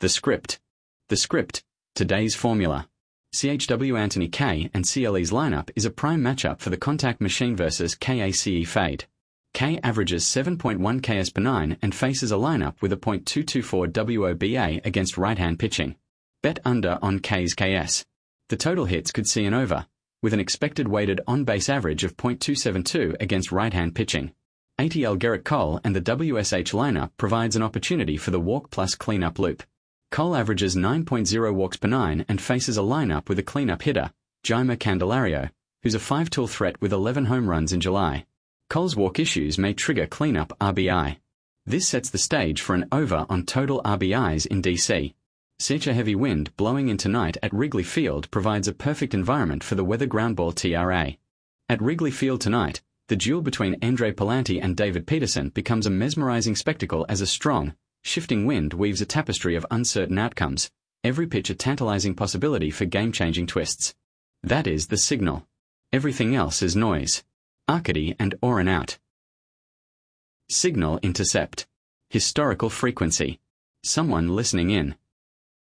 The script. The script, today's formula. CHW Anthony K and CLE's lineup is a prime matchup for the contact machine versus KACE fade. K averages 7.1 Ks per 9 and faces a lineup with a .224 WOBA against right-hand pitching. Bet under on K's KS. The total hits could see an over, with an expected weighted on-base average of .272 against right-hand pitching. ATL Gerrit Cole and the WSH lineup provides an opportunity for the walk plus cleanup loop. Cole averages 9.0 walks per 9 and faces a lineup with a cleanup hitter, Jeimer Candelario, who's a 5-tool threat with 11 home runs in July. Cole's walk issues may trigger cleanup RBI. This sets the stage for an over on total RBIs in DC. Such a heavy wind blowing in tonight at Wrigley Field provides a perfect environment for the weather groundball TRA. At Wrigley Field tonight, the duel between Andre Palante and David Peterson becomes a mesmerizing spectacle as a strong, shifting wind weaves a tapestry of uncertain outcomes, every pitch a tantalizing possibility for game-changing twists. That is the signal. Everything else is noise. Arcady and Oren out. Signal intercept. Historical frequency. Someone listening in.